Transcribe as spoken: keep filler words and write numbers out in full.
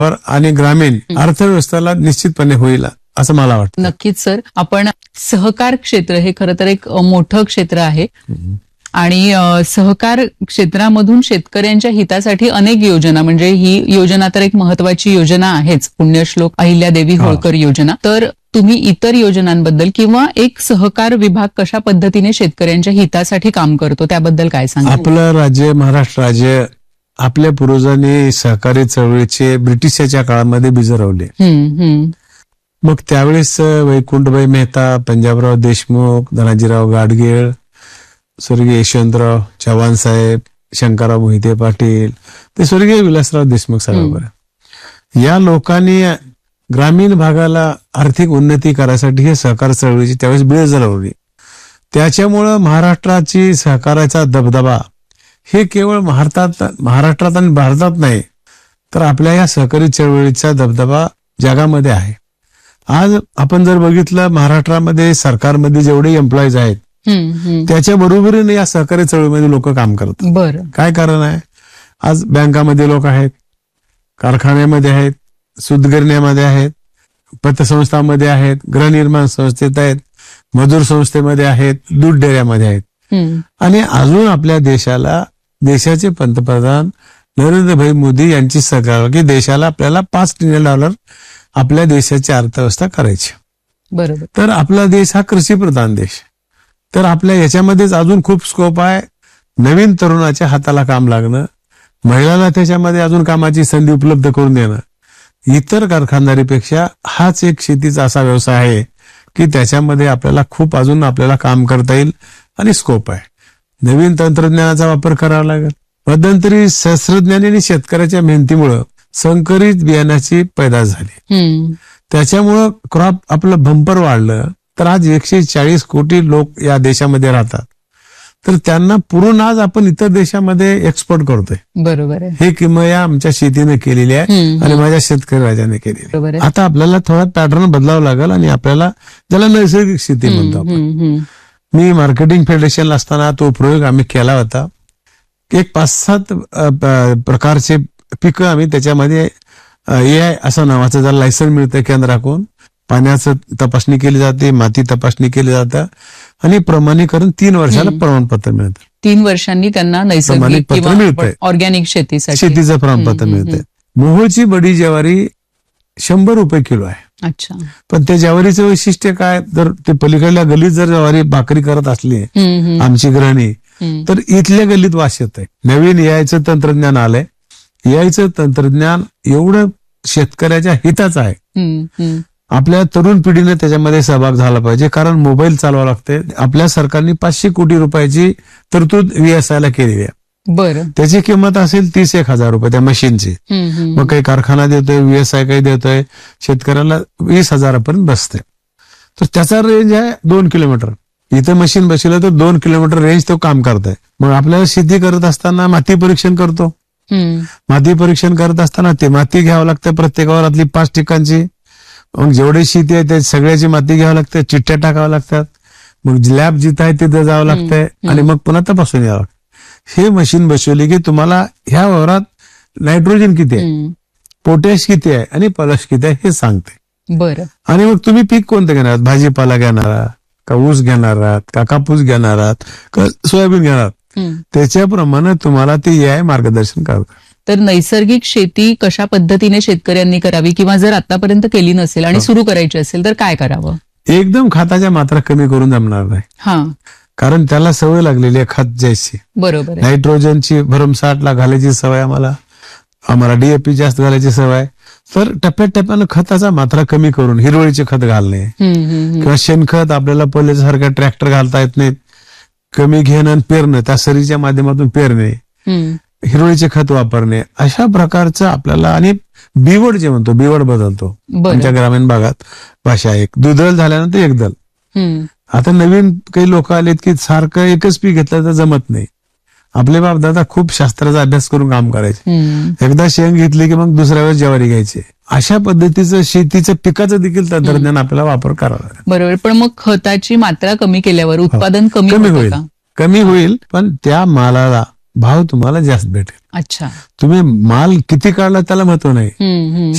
आणि ग्रामीण अर्थव्यवस्थेला निश्चितपणे होईल असं मला वाटतं. नक्कीच सर. आपण सहकार क्षेत्र हे खरं तर एक मोठं क्षेत्र आहे आणि सहकार क्षेत्रामधून शेतकऱ्यांच्या हितासाठी अनेक योजना, म्हणजे ही योजना तर एक महत्वाची योजना आहेच, पुण्यश्लोक अहिल्यादेवी होळकर योजना. तर तुम्ही इतर योजनांबद्दल किंवा एक सहकार विभाग कशा पद्धतीने शेतकऱ्यांच्या हितासाठी काम करतो त्याबद्दल काय सांगा. आपलं राज्य महाराष्ट्र राज्य आपल्या पूर्वजांनी सहकारी चळवळीचे ब्रिटिशाच्या काळामध्ये बीज रोवले. मग त्यावेळेस वैकुंठभाई मेहता, पंजाबराव देशमुख, धनाजीराव गाडगीळ, स्वर्गीय यशवंतराव चव्हाण साहेब, शंकरराव मोहिते पाटील, ते स्वर्गीय विलासराव देशमुख साहेब, या लोकांनी ग्रामीण भागाला आर्थिक उन्नती करायसाठी हे सहकार चळवळीची त्यावेळेस बीज रोवली. त्याच्यामुळं महाराष्ट्राची सहकाराचा दबदबा हे केवळ महाराष्ट्रात महाराष्ट्रात आणि भारतात नाही, तर आपल्या या सहकारी चळवळीचा दबदबा जगामध्ये आहे. आज आपण जर बघितलं, महाराष्ट्रामध्ये सरकारमध्ये जेवढे एम्प्लॉईज आहेत त्याच्या बरोबरीने या सहकारी चळवळीमध्ये लोक काम करतात. बरं, काय कारण आहे? आज बँकामध्ये लोक आहेत, कारखान्यामध्ये आहेत, सूतगिरण्यामध्ये आहेत, पतसंस्थांमध्ये आहेत, गृहनिर्माण संस्थेत आहेत, मजूर संस्थेमध्ये आहेत, दूध डेऱ्यामध्ये आहेत. आणि अजून आपल्या देशाला देशाचे पंतप्रधान नरेंद्रभाई मोदी यांची सरकार की देशाला आपल्याला पाच ट्रिलियन डॉलर आपल्या देशाची अर्थव्यवस्था करायची. बरोबर. तर आपला देश हा कृषीप्रधान देश, तर आपल्या याच्यामध्येच अजून खूप स्कोप आहे. नवीन तरुणाच्या हाताला काम लागणं, महिलांना त्याच्यामध्ये अजून कामाची संधी उपलब्ध करून देणं, इतर कारखानदारीपेक्षा हाच एक शेतीचा असा व्यवसाय आहे की त्याच्यामध्ये आपल्याला खूप अजून आपल्याला काम करता येईल आणि स्कोप आहे. नवीन तंत्रज्ञानाचा वापर करावा लागेल. मध्यंतरी शास्त्रज्ञानी आणि शेतकऱ्याच्या मेहनतीमुळं संकरित बियाण्याची पैदास झाली, त्याच्यामुळं क्रॉप आपलं बंपर वाढलं. तर आज एकशे चाळीस कोटी लोक या देशामध्ये राहतात, तर त्यांना पुरून आज आपण इतर देशामध्ये एक्सपोर्ट करतोय. बरोबर आहे. हे किमया आमच्या शेतीने केलेली आहे आणि माझ्या शेतकरी राजाने केलेली आहे. आता आपल्याला थोडा पॅटर्न बदलावं लागेल आणि आपल्याला ज्याला नैसर्गिक शेती म्हणतो आपण. मी मार्केटिंग फेडरेशनला असताना तो प्रयोग आम्ही केला होता. एक पाच सात प्रकारचे पिकं आम्ही त्याच्यामध्ये ए आय असं नावाचं ज्याला लायसन मिळतं केंद्राकडून, पाण्याचं तपासणी केली जाते, माती तपासणी केली जातं आणि प्रमाणीकरण तीन वर्षाला प्रमाणपत्र मिळतं. तीन वर्षांनी त्यांना नैसर्गिक पत्र मिळतंय, ऑर्गॅनिक शेतीसाठी शेतीचं प्रमाणपत्र मिळतंय. मोहोळची बडी ज्वारी शंभर रुपये किलो आहे. अच्छा. पण त्या ज्वारीचं वैशिष्ट्य काय, जर ते पलीकडल्या गलीत जर ज्वारी भाकरी करत असली आमची गृहिणी, तर इथल्या गलीत वास येत आहे. नवीन यायचं तंत्रज्ञान आलंय. यायचं तंत्रज्ञान एवढं शेतकऱ्याच्या हिताचं आहे. आपल्या तरुण पिढीने त्याच्यामध्ये सहभाग झाला पाहिजे, कारण मोबाईल चालवावं लागते. आपल्या सरकारने पाचशे कोटी रुपयाची तरतूद व्हीएसआयला केलेली आहे. बरं. त्याची किंमत असेल तीस एक हजार रुपये त्या मशीनची. मग काही कारखाना देतोय, व्हीएसआय काही देतोय, शेतकऱ्याला वीस हजारापर्यंत बसते. तर त्याचा रेंज आहे दोन किलोमीटर. इथं मशीन बसलं तर दोन किलोमीटर रेंज तो काम करतोय. मग आपल्याला शेती करत असताना माती परीक्षण करतो. माती परीक्षण करत असताना ते माती घ्यावं लागतं प्रत्येक वावरातली पाच ठिकाणची. मग जेवढी शेती आहे ते सगळ्याची माती घ्यावं लागते, चिठ्ठ्या टाकाव्या लागतात. मग लॅब जिथं आहे तिथं जावं लागतंय आणि मग पुन्हा तपासून यावं लागतं. हे मशीन बसवली की तुम्हाला ह्या वावरात नायट्रोजन किती आहे, पोटॅश किती आहे आणि पॉलॅश किती आहे हे सांगते. बरं. आणि मग तुम्ही पीक कोणतं घेणार आहात, भाजीपाला घेणार आहात का ऊस घेणार आहात का कापूस घेणार आहात का सोयाबीन घेणार आहात, त्याच्याप्रमाणे तुम्हाला ते ए मार्गदर्शन करतात. तर नैसर्गिक शेती कशा पद्धतीने शेतकऱ्यांनी करावी किंवा जर आतापर्यंत केली नसेल आणि सुरू करायची असेल तर काय करावं? एकदम खताच्या मात्रा कमी करून जमणार नाही. हा, कारण त्याला सवय लागलेली आहे खत जायची. बरोबर. नायट्रोजनची भरमसाठला घालायची सवय आम्हाला, आम्हाला डीएपी जास्त घालायची सवय. तर टप्प्याटप्प्यानं खताचा मात्रा कमी करून हिरवळीचे खत घालणे किंवा शेणखत आपल्याला पहिल्यासारखा ट्रॅक्टर घालता येत नाहीत, कमी घेणं आणि पेरणं, त्या सरीच्या माध्यमातून पेरणे, हिरवळीचे खत वापरणे, अशा प्रकारचं आपल्याला. आणि बिवड जे म्हणतो, बिवड बदलतो आमच्या ग्रामीण भागात भाषा. एक दुधळ झाल्यानंतर एकदल. आता नवीन काही लोक आलेत की सारखं एकच पीक घेतलं तर जमत नाही. आपले बाप दादा खूप शास्त्राचा अभ्यास करून काम करायचे. एकदा शेंग घेतली की मग दुसऱ्या वेळेस ज्वारी घ्यायची. अशा पद्धतीचं शेतीचं पिकाचं देखील तंत्रज्ञान आपल्याला वापर करावा लागेल. बरोबर. पण मग खताची मात्रा कमी केल्यावर उत्पादन कमी होईल, कमी होईल, पण त्या मालाला भाव तुम्हाला जास्त भेटेल. अच्छा. तुम्ही माल किती काढला त्याला महत्व नाही,